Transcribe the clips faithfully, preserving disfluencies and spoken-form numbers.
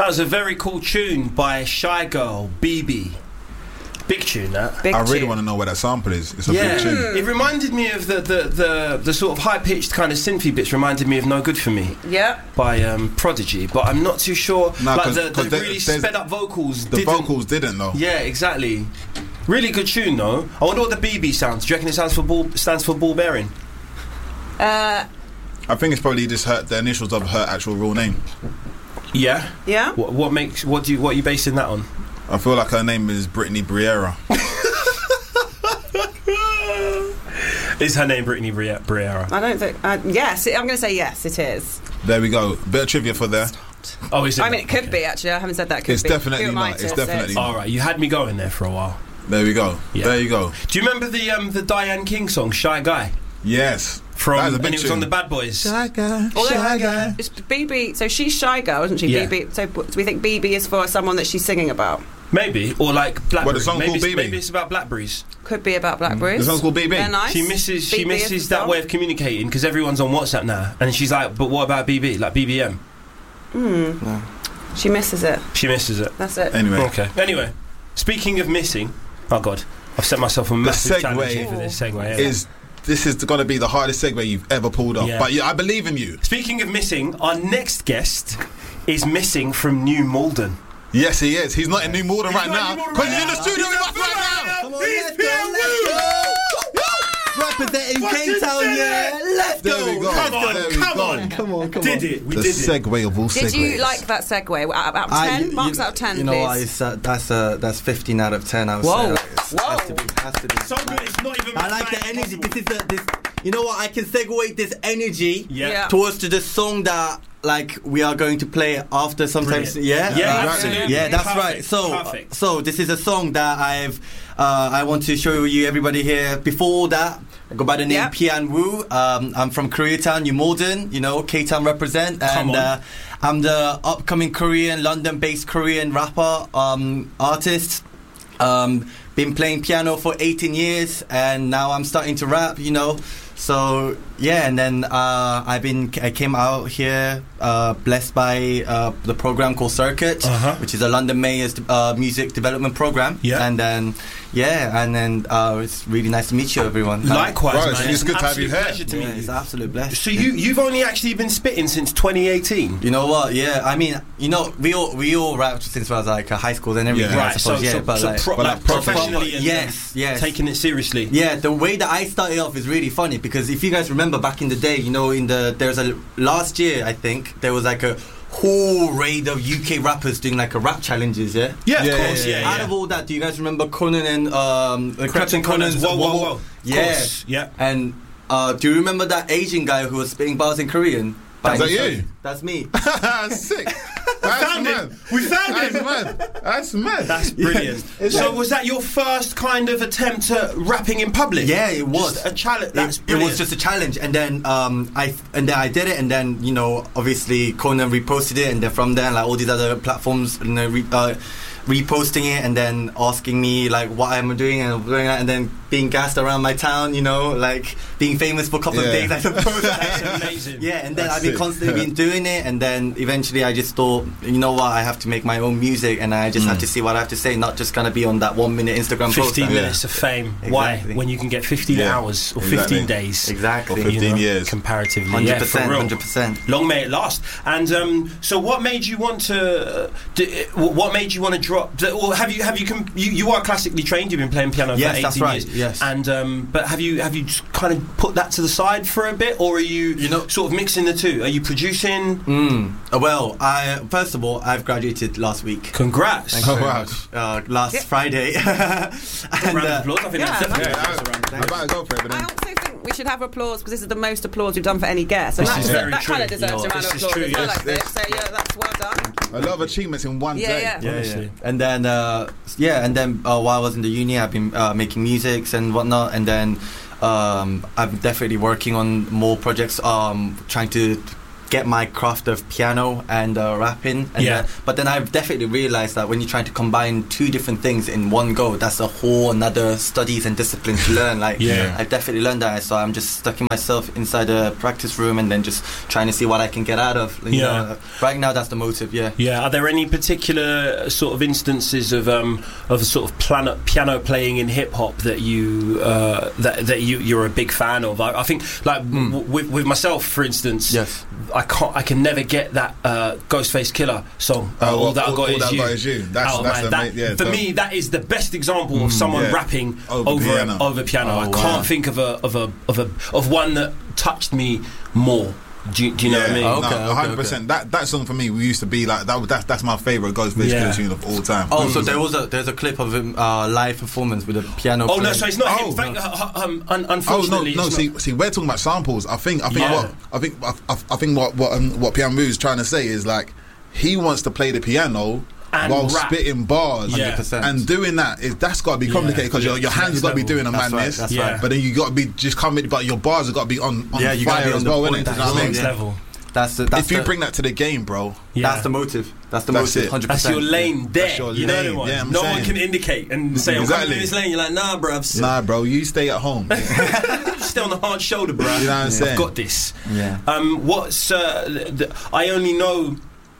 That was a very cool tune by Shy Girl, B B. Big tune, that. Big I really tune. want to know where that sample is. It's a Yeah, big tune. it reminded me of the, the, the, the sort of high-pitched kind of synthy bits reminded me of No Good For Me Yeah. by um, Prodigy, but I'm not too sure. No, like 'cause- the, the 'cause there- really there's- sped-up vocals The didn't... vocals didn't though. Yeah, exactly. Really good tune, though. I wonder what the B B sounds. Do you reckon it sounds for ball, stands for ball bearing? Uh, I think it's probably just her, the initials of her actual real name. Yeah. yeah. What, what makes... What do you... What are you basing that on? I feel like her name is Brittany Briera. Is her name Brittany Brie- Briera? I don't think. Uh, yes, I'm going to say yes. It is. There we go. Bit of trivia for there. Oh, is it? I mean, it could Okay. be actually. I haven't said that. It could It's be. definitely Who am I not. to It's say definitely All right, you had me going there for a while. There we go. Yeah. There you go. Do you remember the um, the Diane King song "Shy Guy" Yes. from? That is a And big it was tune. on the Bad Boys. Shy guy. Although, Shy guy. It's B B. So she's Shy Girl, isn't she? Yeah. B B. So do we think B B is for someone that she's singing about? Maybe, or like Blackberry. What, the song maybe called it's, B B? Maybe it's about Blackberries. Could be about Blackberries. The song's called B B. They're nice. She misses. She B B is misses the that song. way of communicating because everyone's on WhatsApp now, and she's like, "But what about B B? Like B B M?" Hmm. No. She misses it. She misses it. That's it. Anyway. Okay. Anyway, speaking of missing, oh god, I've set myself a massive segue challenge here for this segue. Yeah. Is this is going to be the hardest segue you've ever pulled off? Yeah. But yeah, I believe in you. Speaking of missing, our next guest is missing from New Malden. Yes, he is. He's not in New Malden right not now in New Malden because right he's in the now. studio He's with us in the right now. Come on, let's go, let's go. Representing Cape Town, yeah. Let's There go. we go. Come on, There we come go. on. Come on, come Did on. it? We The did it. segue of all segues. Did you like that segue? Out out of I- ten? you- Marks you- out of ten, You know please. what? It's, uh, that's uh, that's fifteen out of ten. I would Whoa. say. It's- Whoa. Has to be. Has to be. So good, it's not even. I like the energy. This is the this. You know what? I can segue this energy Yeah. Yeah. towards to the song that like we are going to play after. Sometimes, Brilliant. yeah, Yeah, Uh, absolutely. yeah, that's Perfect, right. So, perfect. so this is a song that I've. Uh, I want to show you everybody here. Before that, I go by the name Yeah. Pian Wu. Um, I'm from Koreatown, New Malden. You know, K-Town represent, Come and on. uh, I'm the upcoming Korean, London-based Korean rapper, um, artist. Um, been playing piano for eighteen years, and now I'm starting to rap. You know, so yeah. And then uh, I've been. I came out here uh, blessed by uh, the program called Circuit, Uh-huh. which is a London Mayor's uh, music development program. Yeah. And then yeah, and then uh, it's really nice to meet you, everyone. Likewise, Right, man. it's an good to have you absolute here. pleasure to Yeah, meet it's you. an absolute blessing. So you you've only actually been spitting since twenty eighteen. You know what? Yeah, I mean, you know, we all we all rapped since I was like uh, high school and everything. Yeah. I Right, so, suppose, yeah, so, but so like, pro- but like like proper- professionally and yes, yes, taking it seriously. yeah. The way that I started off is really funny because if you guys remember back in the day, you know, in the there's a last year I think there was like a whole raid of U K rappers doing like a rap challenges. Yeah. Yeah, of Yeah, course, yeah, yeah. Out yeah. of all that, do you guys remember Conan and um, uh, Captain Conan's Whoa, whoa, whoa. Of Yeah. course, yeah. And uh, do you remember that Asian guy who was spitting bars in Korean? Is that himself? you? That's me. Sick. That's found him. mad. We found That's him. mad. That's mad. That's brilliant. It's So like- was that your first kind of attempt at rapping in public? Yeah, it was Just a challenge. That's it, it brilliant. was just a challenge, and then um, I and then I did it, and then you know, obviously Conan reposted it, and then from there, like all these other platforms, you know, re, uh, reposting it, and then asking me like what I'm doing and doing that, and then being gassed around my town, you know, like being famous for a couple Yeah. of days, I suppose. That's amazing. Yeah, and then That's I've been sick. constantly been doing it, and then eventually I just thought, you know what, I have to make my own music, and I just have to see what I have to say, not just gonna be on that one minute Instagram post. fifteen that- minutes of fame. Why? Exactly. When you can get fifteen Yeah, hours or exactly. fifteen days. Exactly. Or fifteen you know, years. comparatively. Hundred Yeah, for percent, real. hundred percent. Long may it last. And um, so, what made you want to? Uh, d- what made you want to drop? d- Or have you have you, com- you you are classically trained? You've been playing piano Yes, for eighteen that's right, years. yes. And um, but have you have you just kind of put that to the side for a bit, or are you You know- sort of mixing the two? Are you producing? Mm. Uh, Well, I first of all, I've graduated last week. Congrats! Thank you Oh, very wow. much. Uh, last Yeah. Friday. and, Round of uh, applause. I think yeah, that's definitely Yeah, a I, round of I'm about to go for it, but I then also think we should have applause because this is the most applause we've done for any guest. And This that, is that, very that true. kind of deserves You know a what, round of this is applause. true, I feel yes, like this. So yeah, that's well done. a lot of achievements in one Yeah, day. yeah. yeah, Honestly. yeah. And then, uh, yeah, and then uh, while I was in the uni, I've been uh, making musics and whatnot, and then um, I'm definitely working on more projects, um, trying to get my craft of piano and uh, rapping. And Yeah. then, but then I've definitely realised that when you're trying to combine two different things in one go, that's a whole another studies and discipline to learn. Like, Yeah. I've definitely learned that. So I'm just stuck in myself inside a practice room and then just trying to see what I can get out of. You Yeah. know, right now, that's the motive. Yeah. Yeah, are there any particular sort of instances of um, of sort of piano, piano playing in hip hop that you uh, that that you you're a big fan of? I, I think like Mm. w- with with myself, for instance, Yes. I can't I can never get that uh, Ghostface Killer song. Oh, uh, all well, that I all- got all is that I you. got is you. That's- Oh, that's man, the that- ma- yeah, for so- me, that is the best example of someone yeah. rapping Over over piano. over piano. Oh, I wow. can't think of a of a of a of one that touched me more. Do you, do you know what I mean? Okay, no, okay, one hundred percent. That that song for me, we used to be like that. That that's my favorite Ghostface Yeah. Killer tune of all time. Oh, so there was a there's a clip of him uh, live performance with a piano. Oh no, playing. so it's not Oh, him. Thank, no. uh, um, un- Oh no, unfortunately, no. it's See, not. see, we're talking about samples. I think, I think Yeah. what I think, I, I, I think what what um, what Piano is trying to say is like he wants to play the piano And while rap. spitting bars, Yeah. one hundred percent. and doing that is that's got to be complicated because Yeah. your your Yeah. hands got to be Next doing a level. That's madness. right, that's Yeah. right. But then you got to be just coming, but your bars have got to be on, on Yeah, you gotta fire be on as the well, point. innit? That's You know what I Next mean? yeah. level. That's the that's If you the, bring that to the game, bro, Yeah. that's the motive. That's the That's motive. it. Hundred That's percent. your lane there. That's your you know lane, what I mean? yeah, I'm No one saying. can indicate and say, I'm coming Exactly. in this lane. You're like, nah, bruv. nah, bro, you stay at home. You know Stay on the hard shoulder, bruv. what I'm saying? I've got this. Yeah. Um, what's uh, th- th- I only know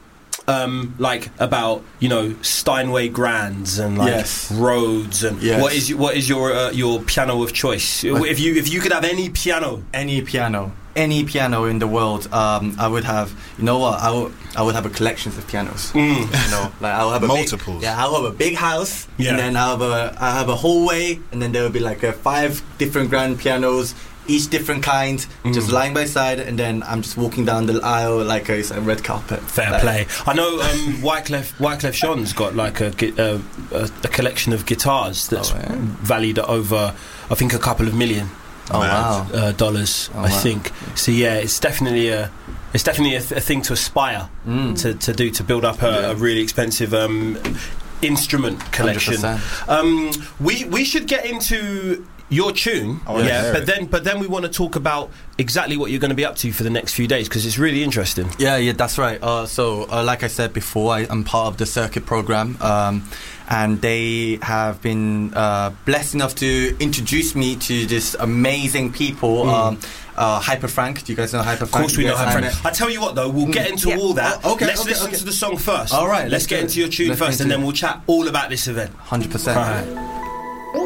um, like about you know Steinway Grands and like Yes. Rhodes and Yes. what is what is your uh, your piano of choice? If you if you could have any piano, Any piano, any piano in the world, um, I would have. You know what? I would. I would have a collection of pianos. mm. You know, like I'll have a Multiples. Big, yeah, I'll have a big house, Yeah. and then I'll have a I have a hallway, and then there will be like a five different grand pianos, each different kind, just Mm. lying by side, and then I'm just walking down the aisle like a, it's a red carpet. Fair Like, play. I know um, Wyclef Wyclef Jean's got like a, gui- uh, a a collection of guitars that's Oh, yeah. valued at over I think a couple of million Oh Mad. wow. uh, dollars. Oh, I wow. think. So yeah, it's definitely a it's definitely a, th- a thing to aspire Mm. to, to do to build up a, Yeah. a really expensive um, instrument collection. one hundred percent. Um, we we should get into your tune, I wanna yeah. hear But it. then but then we want to talk about exactly what you're going to be up to for the next few days because it's really interesting. Yeah, yeah, that's right. Uh, so, uh, like I said before, I, I'm part of the circuit program, um, and they have been uh, blessed enough to introduce me to this amazing people. Mm. Um, uh, Hyper Frank, do you guys know Hyper Of Frank? course we know Yes, how and- Frank. I tell you what though, we'll get into Yeah. all that. Oh, okay, let's okay, listen okay. to the song first. All right, let's let's get do into it. your tune Let's first, get and into then it. we'll chat all about this event. one hundred percent. All right.